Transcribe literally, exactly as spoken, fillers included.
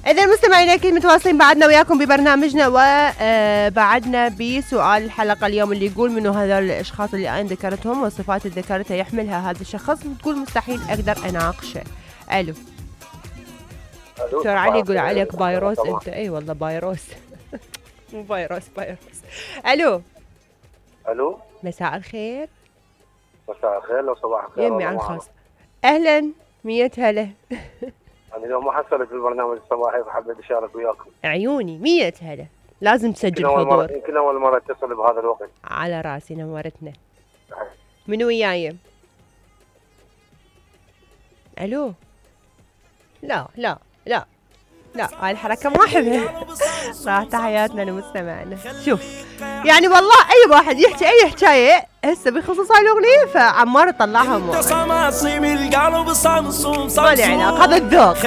إذا مستمعينا أكيد متواصلين بعدنا وياكم ببرنامجنا، وبعدنا بسؤال الحلقة اليوم اللي يقول منو هذول الأشخاص اللي أنا ذكرتهم والصفات اللي ذكرتها يحملها هذا الشخص تقول مستحيل أقدر أناقشه. ألو دكتور علي يقول عليك بايروس أنت. أي والله بايروس مو بايروس بايروس. ألو ألو مساء الخير. مساء الخير لو صباح الخير يمي عن خاص. أهلا مية هلا. أنا اليوم ما حصلت في البرنامج الصباحي فحبيت أشارك وياكم. عيوني مية هلا، لازم تسجل حضور. يمكن أول مرة اتصل بهذا الوقت. على راسي نورتنا. منو وياي؟ ألو لا لا لا لا هاي الحركة ما أحبها. راح تحياتنا لمستمعنا. شوف يعني والله أي واحد يحكي أي حكاية هسه بخصوص هاي الأغنية فعمار طلعها مو ما لي علاقة، هذا الذوق.